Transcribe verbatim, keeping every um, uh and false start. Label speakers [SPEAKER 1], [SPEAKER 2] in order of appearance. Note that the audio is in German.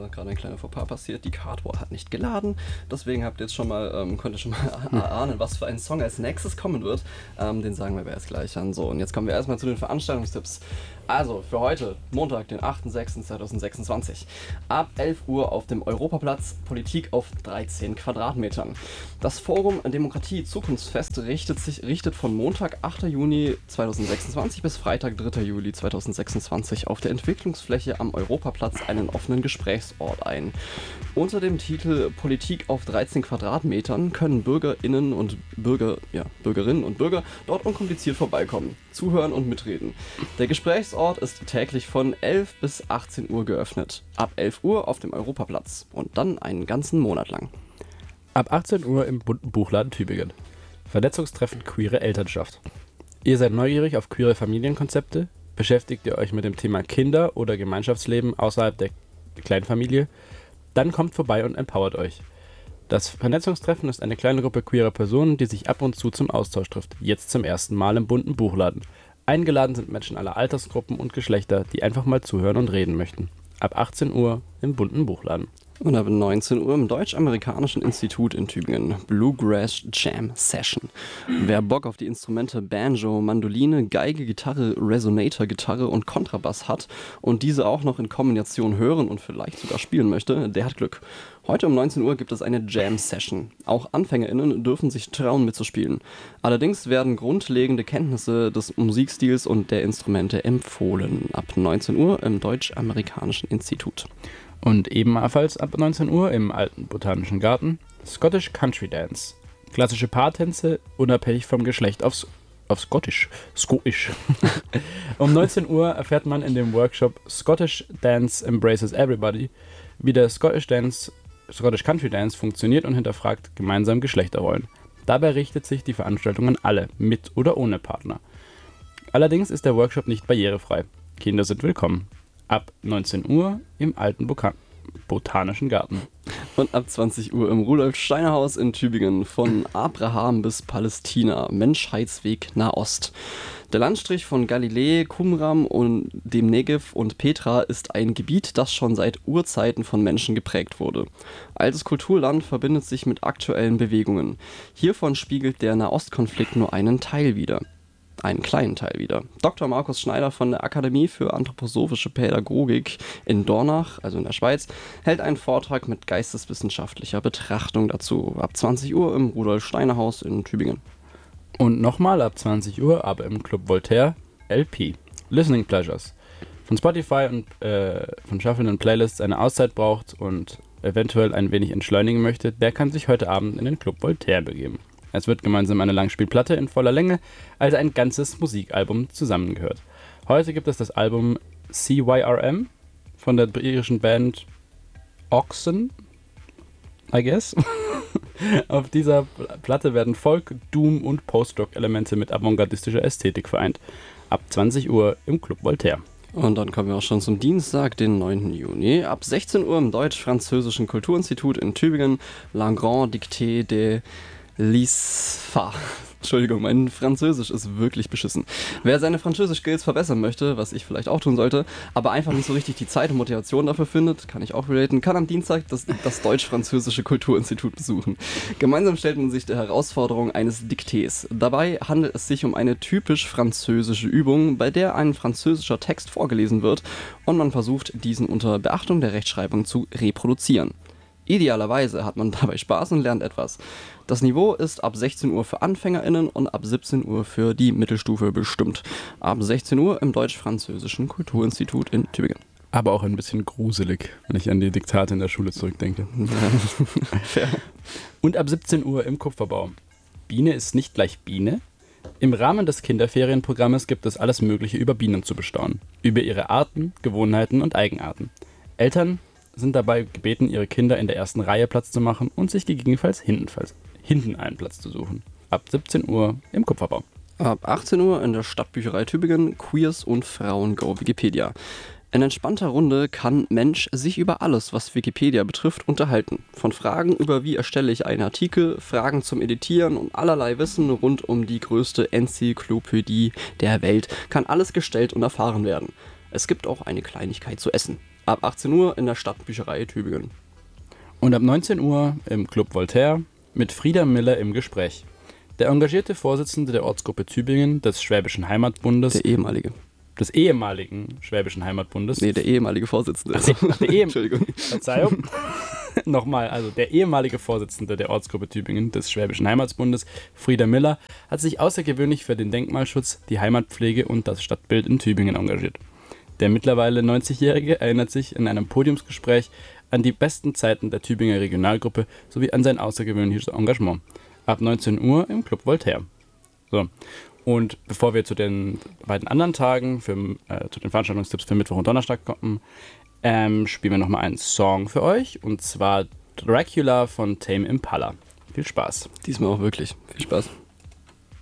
[SPEAKER 1] äh, gerade ein kleiner Fauxpas passiert. Die Cardboard hat nicht geladen. Deswegen habt ihr jetzt schon mal, ähm, könnt ihr schon mal erahnen, was für ein Song als nächstes kommen wird. Ähm, den sagen wir aber erst gleich an. So, und jetzt kommen wir erstmal zu den Veranstaltungstipps. Also, für heute, Montag, den achter sechster zweitausendsechsundzwanzig. Ab elf Uhr auf dem Europaplatz, Politik auf dreizehn Quadratmetern. Das Forum Demokratie Zukunftsfest richtet sich richtet von Montag, achter Juni zweitausendsechsundzwanzig bis Freitag, dritter Juli zweitausendsechsundzwanzig auf der Entwicklungsfläche am Europaplatz einen offenen Gesprächsort ein. Unter dem Titel Politik auf dreizehn Quadratmetern können BürgerInnen und Bürger, ja, Bürgerinnen und Bürger dort unkompliziert vorbeikommen, zuhören und mitreden. Der Gesprächsort ist täglich von elf bis achtzehn Uhr geöffnet. Ab elf Uhr auf dem Europaplatz und dann einen ganzen Monat lang.
[SPEAKER 2] Ab achtzehn Uhr im bunten Buchladen Tübingen. Vernetzungstreffen Queere Elternschaft. Ihr seid neugierig auf queere Familienkonzepte? Beschäftigt ihr euch mit dem Thema Kinder- oder Gemeinschaftsleben außerhalb der Kleinfamilie? Dann kommt vorbei und empowert euch. Das Vernetzungstreffen ist eine kleine Gruppe queerer Personen, die sich ab und zu zum Austausch trifft. Jetzt zum ersten Mal im bunten Buchladen. Eingeladen sind Menschen aller Altersgruppen und Geschlechter, die einfach mal zuhören und reden möchten. Ab achtzehn Uhr im bunten Buchladen.
[SPEAKER 1] Und ab neunzehn Uhr im Deutsch-Amerikanischen Institut in Tübingen. Bluegrass Jam Session. Wer Bock auf die Instrumente Banjo, Mandoline, Geige, Gitarre, Resonator, Gitarre und Kontrabass hat und diese auch noch in Kombination hören und vielleicht sogar spielen möchte, der hat Glück. Heute um neunzehn Uhr gibt es eine Jam-Session. Auch AnfängerInnen dürfen sich trauen mitzuspielen. Allerdings werden grundlegende Kenntnisse des Musikstils und der Instrumente empfohlen. Ab neunzehn Uhr im Deutsch-Amerikanischen Institut.
[SPEAKER 2] Und ebenfalls ab neunzehn Uhr im Alten Botanischen Garten Scottish Country Dance. Klassische Paartänze, unabhängig vom Geschlecht aufs, auf Scottish. Scottish. Um neunzehn Uhr erfährt man in dem Workshop Scottish Dance Embraces Everybody, wie der Scottish Dance, Scottish Country Dance funktioniert und hinterfragt gemeinsam Geschlechterrollen. Dabei richtet sich die Veranstaltung an alle, mit oder ohne Partner. Allerdings ist der Workshop nicht barrierefrei. Kinder sind willkommen. Ab neunzehn Uhr im Alten Boka- Botanischen Garten.
[SPEAKER 1] Und ab zwanzig Uhr im Rudolf-Steiner-Haus in Tübingen. Von Abraham bis Palästina. Menschheitsweg Nahost. Der Landstrich von Galiläa, Qumran und dem Negev und Petra ist ein Gebiet, das schon seit Urzeiten von Menschen geprägt wurde. Altes Kulturland verbindet sich mit aktuellen Bewegungen. Hiervon spiegelt der Nahostkonflikt nur einen Teil wider. Einen kleinen Teil wieder. Doktor Markus Schneider von der Akademie für Anthroposophische Pädagogik in Dornach, also in der Schweiz, hält einen Vortrag mit geisteswissenschaftlicher Betrachtung dazu. Ab zwanzig Uhr im Rudolf-Steiner-Haus in Tübingen.
[SPEAKER 2] Und nochmal ab zwanzig Uhr, aber im Club Voltaire, L P. Listening Pleasures. Von Spotify und äh, von shufflenden Playlists eine Auszeit braucht und eventuell ein wenig entschleunigen möchte, der kann sich heute Abend in den Club Voltaire begeben. Es wird gemeinsam eine Langspielplatte in voller Länge, also ein ganzes Musikalbum zusammengehört. Heute gibt es das Album C Y R M von der irischen Band Oxen, I guess. Auf dieser Platte werden Folk, Doom und Post-Rock-Elemente mit avantgardistischer Ästhetik vereint. Ab zwanzig Uhr im Club Voltaire.
[SPEAKER 1] Und dann kommen wir auch schon zum Dienstag, den neunten Juni. Ab sechzehn Uhr im Deutsch-Französischen Kulturinstitut in Tübingen. La Grande Dictée de L'Isfa. Entschuldigung, mein Französisch ist wirklich beschissen. Wer seine Französisch-Skills verbessern möchte, was ich vielleicht auch tun sollte, aber einfach nicht so richtig die Zeit und Motivation dafür findet, kann ich auch relaten, kann am Dienstag das, das Deutsch-Französische Kulturinstitut besuchen. Gemeinsam stellt man sich der Herausforderung eines Diktés. Dabei handelt es sich um eine typisch französische Übung, bei der ein französischer Text vorgelesen wird und man versucht, diesen unter Beachtung der Rechtschreibung zu reproduzieren. Idealerweise hat man dabei Spaß und lernt etwas. Das Niveau ist ab sechzehn Uhr für AnfängerInnen und ab siebzehn Uhr für die Mittelstufe bestimmt. Ab sechzehn Uhr im Deutsch-Französischen Kulturinstitut in Tübingen.
[SPEAKER 2] Aber auch ein bisschen gruselig, wenn ich an die Diktate in der Schule zurückdenke.
[SPEAKER 1] Fair.
[SPEAKER 2] Und ab siebzehn Uhr im Kupferbau. Biene ist nicht gleich Biene. Im Rahmen des Kinderferienprogrammes gibt es alles Mögliche über Bienen zu bestaunen. Über ihre Arten, Gewohnheiten und Eigenarten. Eltern sind dabei gebeten, ihre Kinder in der ersten Reihe Platz zu machen und sich gegebenenfalls hintenfalls, hinten einen Platz zu suchen. Ab siebzehn Uhr im Kupferbau.
[SPEAKER 1] Ab achtzehn Uhr in der Stadtbücherei Tübingen Queers und Frauen Go Wikipedia. In entspannter Runde kann Mensch sich über alles, was Wikipedia betrifft, unterhalten. Von Fragen über wie erstelle ich einen Artikel, Fragen zum Editieren und allerlei Wissen rund um die größte Enzyklopädie der Welt kann alles gestellt und erfahren werden. Es gibt auch eine Kleinigkeit zu essen. Ab achtzehn Uhr in der Stadtbücherei Tübingen.
[SPEAKER 2] Und ab neunzehn Uhr im Club Voltaire mit Frieda Miller im Gespräch. Der engagierte Vorsitzende der Ortsgruppe Tübingen des Schwäbischen Heimatbundes.
[SPEAKER 1] Der ehemalige.
[SPEAKER 2] Des ehemaligen Schwäbischen Heimatbundes.
[SPEAKER 1] Nee, der ehemalige Vorsitzende.
[SPEAKER 2] Ach, der, der ehem-
[SPEAKER 1] Entschuldigung.
[SPEAKER 2] Verzeihung. Nochmal, also der ehemalige Vorsitzende der Ortsgruppe Tübingen des Schwäbischen Heimatbundes, Frieda Miller, hat sich außergewöhnlich für den Denkmalschutz, die Heimatpflege und das Stadtbild in Tübingen engagiert. Der mittlerweile neunzigjährige erinnert sich in einem Podiumsgespräch an die besten Zeiten der Tübinger Regionalgruppe sowie an sein außergewöhnliches Engagement. Ab neunzehn Uhr im Club Voltaire. So. Und bevor wir zu den beiden anderen Tagen, für, äh, zu den Veranstaltungstipps für Mittwoch und Donnerstag kommen, ähm, spielen wir nochmal einen Song für euch. Und zwar Dracula von Tame Impala. Viel Spaß.
[SPEAKER 1] Diesmal auch wirklich. Viel Spaß.